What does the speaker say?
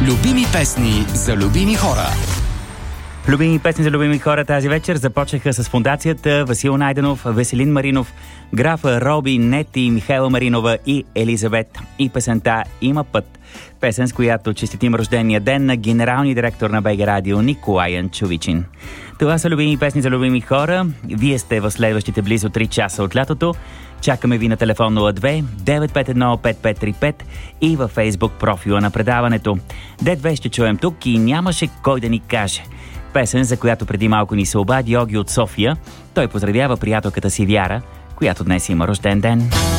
Любими песни за любими хора. Любими песни за любими хора тази вечер започнаха с фондацията Васил Найденов, Веселин Маринов, графа Роби, Нети, Михайла Маринова и Елизабет. И песента "Има път", песен с която честитим рождения ден на генералния директор на БГ Радио Николай Анчовичин. Това са любими песни за любими хора. Вие сте в следващите близо 3 часа от лятото. Чакаме ви на телефон 02-951-5535 и във Фейсбук профила на предаването. Д2 ще чуем тук и нямаше кой да ни каже. Песен, за която преди малко ни се обади Оги от София. Той поздравява приятелката си Вяра, която днес има рожден ден.